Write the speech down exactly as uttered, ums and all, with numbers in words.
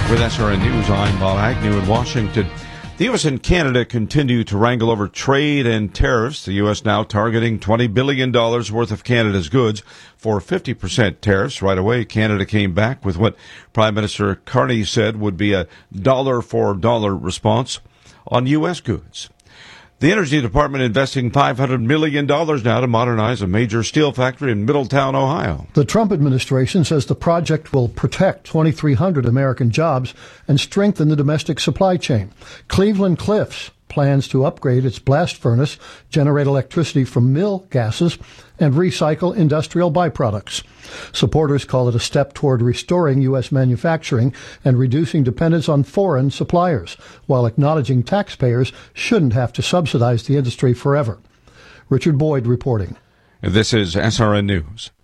With S R N News, I'm Bob Agnew in Washington. The U S and Canada continue to wrangle over trade and tariffs. The U S now targeting twenty billion dollars worth of Canada's goods for fifty percent tariffs. Right away, Canada came back with what Prime Minister Carney said would be a dollar-for-dollar response on U S goods. The Energy Department investing five hundred million dollars now to modernize a major steel factory in Middletown, Ohio. The Trump administration says the project will protect twenty-three hundred American jobs and strengthen the domestic supply chain. Cleveland Cliffs plans to upgrade its blast furnace, generate electricity from mill gases, and recycle industrial byproducts. Supporters call it a step toward restoring U S manufacturing and reducing dependence on foreign suppliers, while acknowledging taxpayers shouldn't have to subsidize the industry forever. Richard Boyd reporting. This is S R N News.